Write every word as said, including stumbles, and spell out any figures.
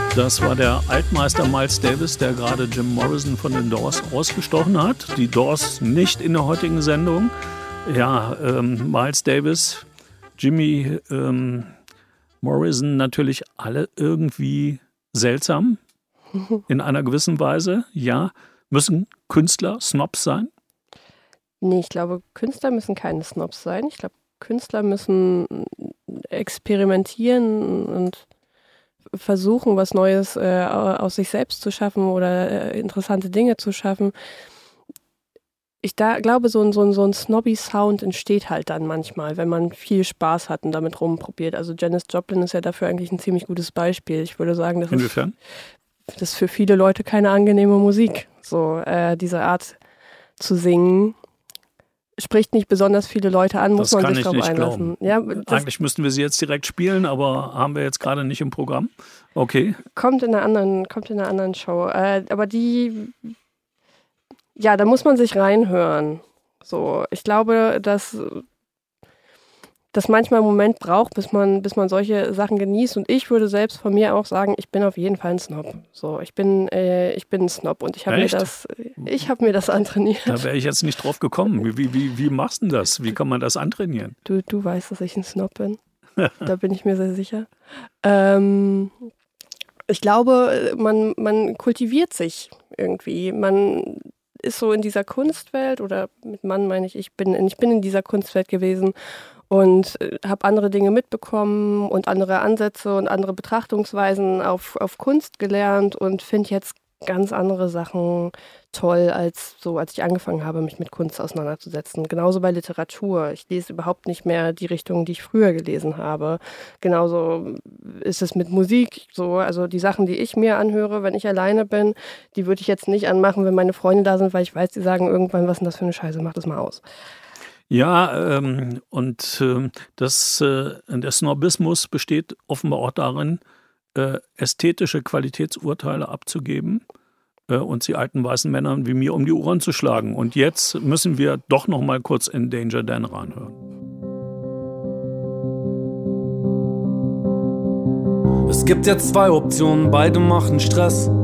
Das war der Altmeister Miles Davis, der gerade Jim Morrison von den Doors ausgestochen hat. Die Doors nicht in der heutigen Sendung. Ja, ähm, Miles Davis, Jimmy ähm, Morrison, natürlich alle irgendwie seltsam. In einer gewissen Weise, ja. Müssen Künstler Snobs sein? Nee, ich glaube, Künstler müssen keine Snobs sein. Ich glaube, Künstler müssen experimentieren und versuchen, was Neues äh, aus sich selbst zu schaffen oder äh, interessante Dinge zu schaffen. Ich da glaube, so ein, so ein, so ein Snobby-Sound entsteht halt dann manchmal, wenn man viel Spaß hat und damit rumprobiert. Also Janis Joplin ist ja dafür eigentlich ein ziemlich gutes Beispiel. Ich würde sagen, das Inwiefern? ist, das ist für viele Leute keine angenehme Musik. So äh, diese Art zu singen spricht nicht besonders viele Leute an, muss das man sich darauf einlassen. Ja, eigentlich müssten wir sie jetzt direkt spielen, aber haben wir jetzt gerade nicht im Programm. Okay. Kommt in einer anderen, kommt in einer anderen Show. Äh, aber die, ja, da muss man sich reinhören. So, ich glaube, dass das manchmal einen Moment braucht, bis man, bis man solche Sachen genießt. Und ich würde selbst von mir auch sagen, ich bin auf jeden Fall ein Snob. So, ich bin, äh, ich bin ein Snob und ich habe mir das, ich habe mir das antrainiert. Da wäre ich jetzt nicht drauf gekommen. Wie, wie, wie machst du das? Wie kann man das antrainieren? Du, du weißt, dass ich ein Snob bin. Da bin ich mir sehr sicher. Ähm, ich glaube, man, man kultiviert sich irgendwie. Man ist so in dieser Kunstwelt, oder mit Mann meine ich, ich bin, ich bin in dieser Kunstwelt gewesen und äh, habe andere Dinge mitbekommen und andere Ansätze und andere Betrachtungsweisen auf, auf Kunst gelernt und finde jetzt ganz andere Sachen toll, als so, als ich angefangen habe, mich mit Kunst auseinanderzusetzen. Genauso bei Literatur. Ich lese überhaupt nicht mehr die Richtung, die ich früher gelesen habe. Genauso ist es mit Musik so. Also die Sachen, die ich mir anhöre, wenn ich alleine bin, die würde ich jetzt nicht anmachen, wenn meine Freunde da sind, weil ich weiß, die sagen irgendwann, was ist denn das für eine Scheiße, mach das mal aus. Ja, ähm, und äh, das, äh, der Snobismus besteht offenbar auch darin, äh, ästhetische Qualitätsurteile abzugeben äh, und sie alten weißen Männern wie mir um die Ohren zu schlagen. Und jetzt müssen wir doch noch mal kurz in Danger Dan reinhören. Es gibt jetzt zwei Optionen, beide machen Stress.